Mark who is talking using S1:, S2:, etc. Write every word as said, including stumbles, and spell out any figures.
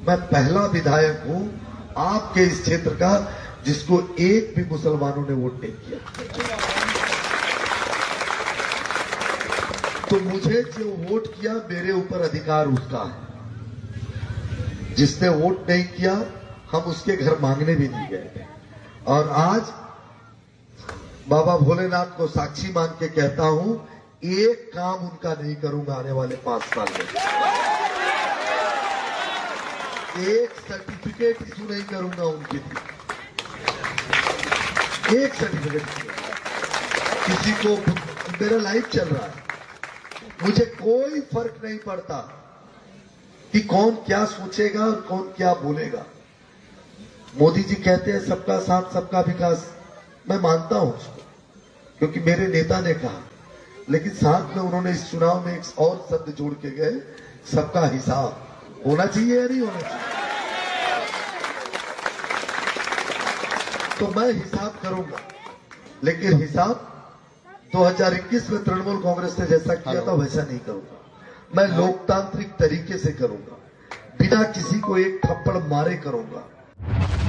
S1: मैं पहला विधायक हूं आपके इस क्षेत्र का जिसको एक भी मुसलमानों ने वोट नहीं किया। तो मुझे जो वोट किया मेरे ऊपर अधिकार उसका है। जिसने वोट नहीं किया हम उसके घर मांगने भी नहीं गए। और आज बाबा भोलेनाथ को साक्षी मान के कहता हूं, एक काम उनका नहीं करूंगा आने वाले पांच साल में। एक सर्टिफिकेट इशू नहीं करूंगा उनके लिए, एक सर्टिफिकेट। किसी को, मेरा लाइफ चल रहा है, मुझे कोई फर्क नहीं पड़ता कि कौन क्या सोचेगा और कौन क्या बोलेगा। मोदी जी कहते हैं सबका साथ सबका विकास, मैं मानता हूं उसको, क्योंकि मेरे नेता ने कहा। लेकिन साथ में उन्होंने इस चुनाव में एक और शब्द जोड़ के गए, सबका हिसाब होना चाहिए या नहीं होना चाहिए। तो मैं हिसाब करूंगा, लेकिन हिसाब दो हज़ार इक्कीस में तृणमूल कांग्रेस ने जैसा किया था वैसा नहीं करूंगा। मैं लोकतांत्रिक तरीके से करूंगा, बिना किसी को एक थप्पड़ मारे करूंगा।